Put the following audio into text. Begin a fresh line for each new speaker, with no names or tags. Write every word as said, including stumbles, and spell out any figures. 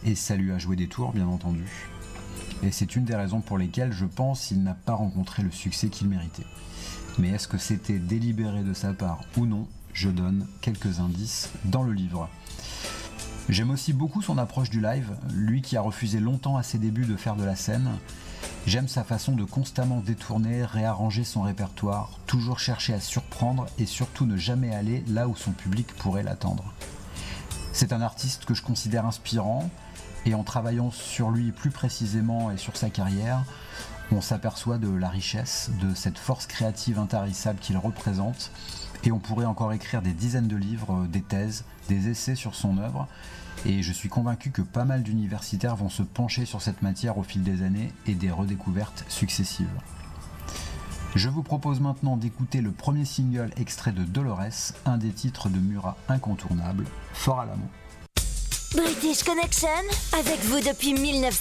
et ça lui a joué des tours, bien entendu. Et c'est une des raisons pour lesquelles je pense qu'il n'a pas rencontré le succès qu'il méritait. Mais est-ce que c'était délibéré de sa part ou non ? Je donne quelques indices dans le livre. J'aime aussi beaucoup son approche du live, lui qui a refusé longtemps à ses débuts de faire de la scène. J'aime sa façon de constamment détourner, réarranger son répertoire, toujours chercher à surprendre et surtout ne jamais aller là où son public pourrait l'attendre. C'est un artiste que je considère inspirant, et en travaillant sur lui plus précisément et sur sa carrière, on s'aperçoit de la richesse, de cette force créative intarissable qu'il représente, et on pourrait encore écrire des dizaines de livres, des thèses, des essais sur son œuvre, et je suis convaincu que pas mal d'universitaires vont se pencher sur cette matière au fil des années et des redécouvertes successives. Je vous propose maintenant d'écouter le premier single extrait de Dolores, un des titres de Murat incontournables, Fort à l'amour.
British Connection, avec vous depuis mille neuf cent